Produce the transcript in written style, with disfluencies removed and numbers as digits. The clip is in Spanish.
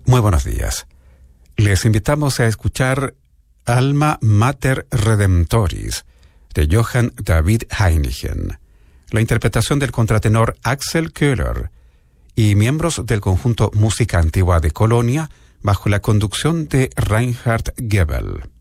Muy buenos días. Les invitamos a escuchar Alma Mater Redemptoris, de Johann David Heinichen, la interpretación del contratenor Axel Köhler y miembros del conjunto Música Antigua de Colonia bajo la conducción de Reinhard Gebel.